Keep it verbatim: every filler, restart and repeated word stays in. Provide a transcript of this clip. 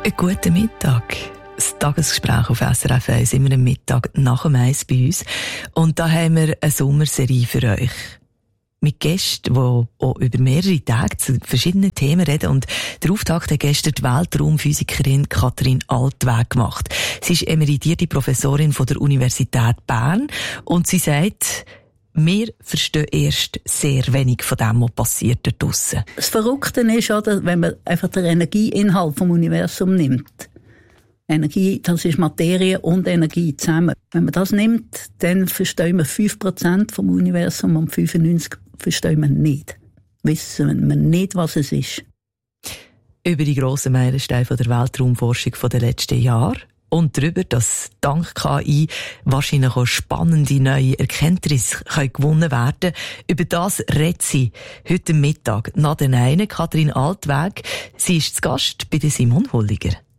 Einen guten Mittag. Das Tagesgespräch auf S R F eins, immer am Mittag nach dem Eis bei uns. Und da haben wir eine Sommerserie für euch. Mit Gästen, die auch über mehrere Tage zu verschiedenen Themen reden. Und der Auftakt hat gestern die Weltraumphysikerin Katrin Altweg gemacht. Sie ist emeritierte Professorin von der Universität Bern. Und sie sagt, wir verstehen erst sehr wenig von dem, was passiert dort draussen. Das Verrückte ist, oder, wenn man einfach den Energieinhalt vom Universum nimmt. Energie, das ist Materie und Energie zusammen. Wenn man das nimmt, dann verstehen wir fünf Prozent vom Universum und fünfundneunzig Prozent verstehen wir nicht. Wissen wir nicht, was es ist. Über die grossen Meilensteine der Weltraumforschung der letzten Jahre und darüber, dass dank K I wahrscheinlich auch spannende neue Erkenntnisse gewonnen werden können. Über das redet sie heute Mittag nach den einen, Katrin Altweg. Sie ist zu Gast bei Simon Hulliger.